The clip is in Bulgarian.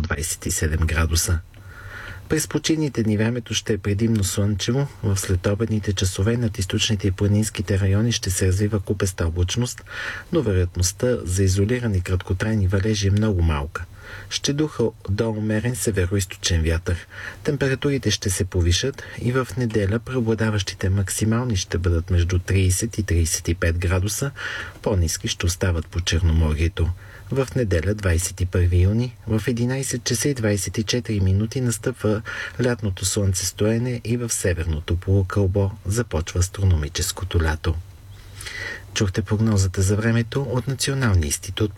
27 градуса. През почивните дни времето ще е предимно слънчево. В следобедните часове над източните и планинските райони ще се развива купеста облачност, но вероятността за изолирани краткотрайни валежи е много малка. Ще духа до умерен североизточен вятър. Температурите ще се повишат и в неделя преобладаващите максимални ще бъдат между 30 и 35 градуса, по-ниски ще остават по Черноморието. В неделя, 21 юни, в 11 часа и 24 минути настъпва лятното слънцестоене и в северното полукълбо започва астрономическото лято. Чухте прогнозата за времето от Националния институт